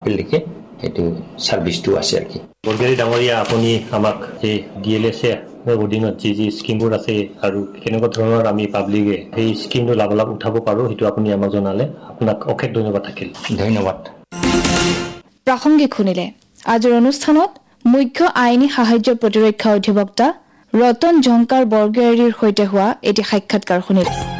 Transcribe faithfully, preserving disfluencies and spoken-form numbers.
লিখে এইটো সার্ভিসটো আছে আর কি বৰগেৰি ডাঙৰীয়া আপুনি আমাক এই ডিএলএছএ অধীনত যি যি স্কিমবোৰ আছে আৰু কেনেকুৱা ধৰণৰ আমি পাব্লিকে সেই স্কিমটো লাভ লাভ উঠাব পাৰো সেইটো আপুনি আমাক জনালে আপোনাক অশেষ ধন্যবাদ থাকিল ধন্যবাদ প্ৰাসংগিক শুনিলে আজিৰ অনুষ্ঠানত মুখ্য আইনী সাহায্য প্ৰতিৰক্ষা অধিবক্তা ৰতন জংকাৰ বৰগেৰিৰ সৈতে হোৱা এটি সাক্ষাৎকাৰ শুনিলে